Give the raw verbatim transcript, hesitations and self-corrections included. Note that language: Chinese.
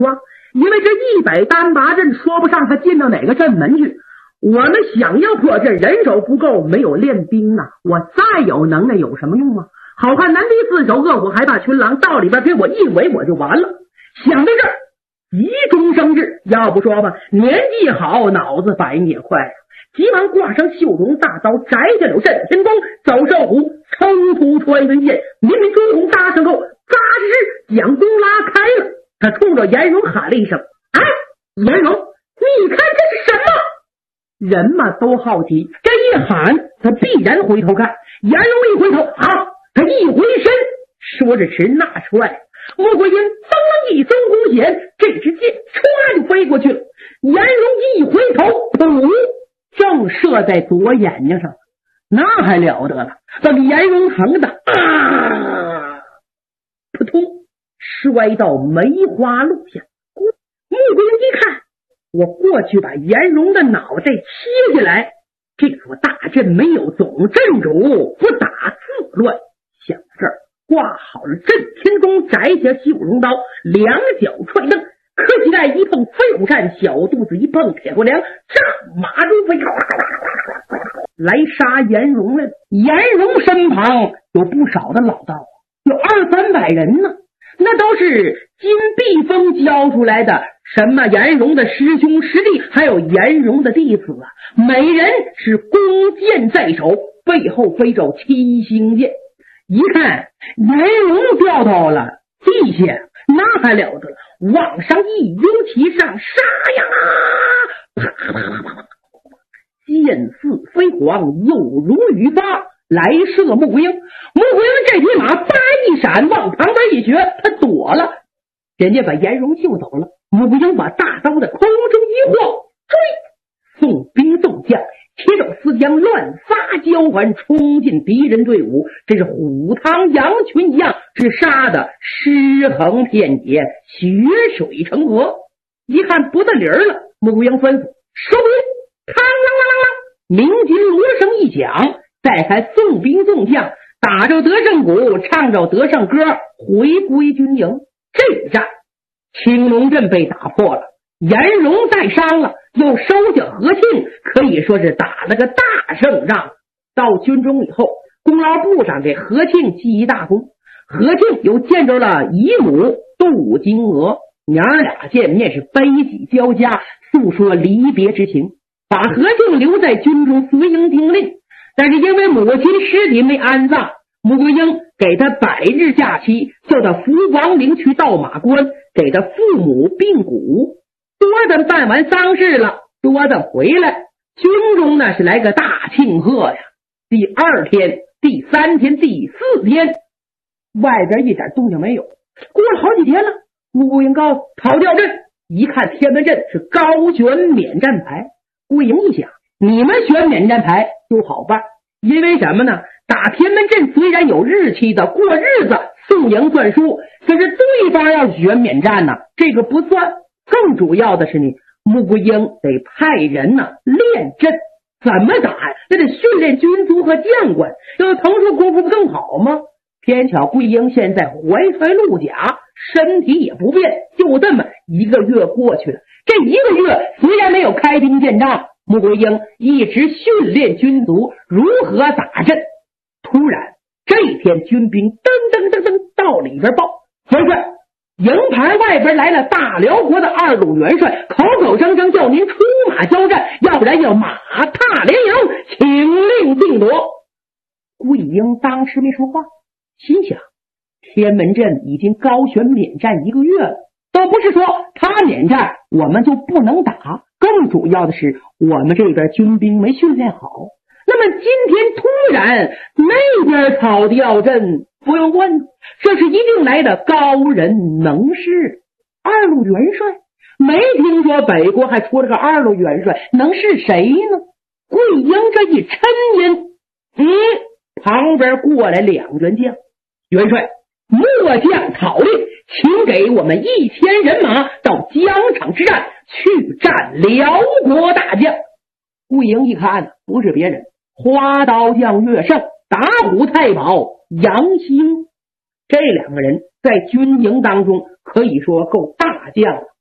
啊，因为这一百单八阵说不上他进到哪个阵门去。我们想要破阵，人手不够，没有练兵啊！我再有能耐有什么用啊？好汉难敌四手，恶虎还怕群狼，到里边给我一围我就完了。想到这儿，急中生智，要不说吧，年纪好，脑子反应也快啊！急忙挂上绣绒大刀，摘下了震天弓，走上虎，冲突穿云箭，明明朱红搭上后，扎实将弓拉开了。他冲着颜荣喊了一声：“哎，颜荣，你看这是什么？”人嘛都好奇，这一喊，他必然回头看。颜荣一回头，好，他一回身，说着迟那出来，穆桂英噌楞一松弓弦，这支箭唰就飞过去了。颜荣一回头，噗，正射在左眼睛上，那还了得了，把颜荣疼的啊，扑通摔到梅花路下。穆桂英一看，我过去把颜荣的脑袋切下来，这座大阵没有总阵主，不打自乱。想到这儿，挂好了震天弓，摘下绣绒刀，两脚踹蹬，科技带一碰飞虎扇，小肚子一碰铁骨梁，战马如飞，来杀颜荣了。颜荣身旁有不少的老道，有二三百人呢，那都是金碧峰教出来的，什么颜荣的师兄师弟，还有颜荣的弟子啊，每人是弓箭在手，背后飞着七星箭。一看颜荣掉到了地下，那还了得了，往上一拥其上，杀呀，啪啪啪啪啪，箭似飞黄，又如雨发，来射穆桂英。穆桂英这匹马叭一闪，往旁边一绝，他躲了，人家把颜荣救走了。穆桂英把大刀在空中一晃，追！送兵送将，铁手丝将乱发交环，冲进敌人队伍，这是虎汤羊群一样，是杀的尸横遍野，血水成河。一看不得理儿了，穆桂英吩咐收兵，嘡啷啷啷啷，鸣金锣声一响，再还送兵送将，打着得胜鼓，唱着得胜歌，回归军营。这一战青龙阵被打破了，颜荣带伤了，又收下何庆，可以说是打了个大胜仗。到军中以后，功劳簿上给何庆记一大功。何庆又见着了姨母杜金娥，娘儿俩见面是悲喜交加，诉说离别之情，把何庆留在军中随营听令。但是因为母亲尸体没安葬，穆桂英给他百日假期，叫他福王陵去倒马关，给他父母病骨。多等办完丧事了，多等回来，军中呢是来个大庆贺呀。第二天、第三天、第四天，外边一点动静没有。过了好几天了，穆桂英告讨调阵，一看天门阵是高悬免战牌。桂英一想，你们选免战牌就好办，因为什么呢？打天门阵虽然有日期的，过日子送赢算输，可是对方要选免战呢，这个不算。更主要的是你穆桂英得派人呢练阵，怎么打呀？那得训练军卒和将官，要腾出功夫不更好吗？偏巧桂英现在怀揣鹿甲，身体也不便，就这么一个月过去了。这一个月虽然没有开兵见仗，穆桂英一直训练军卒如何打阵。突然这天，军兵噔噔噔噔到里边报，元帅，营盘外边来了大辽国的二路元帅，口口声声叫您出马交战，要不然要马踏连营，请令定夺。桂英当时没说话，心想天门阵已经高悬免战一个月了，都不是说他免战我们就不能打，更主要的是我们这边军兵没训练好。那么今天突然那边草调阵，不用问，这是一定来的高人能士。二路元帅，没听说北国还出了个二路元帅，能是谁呢？桂英这一抻音，嗯，旁边过来两员将，元帅，末将讨令，请给我们一千人马到疆场之战去战辽国大将。桂英一看，不是别人，花刀将岳胜、打虎太保杨兴。这两个人在军营当中可以说够大将了。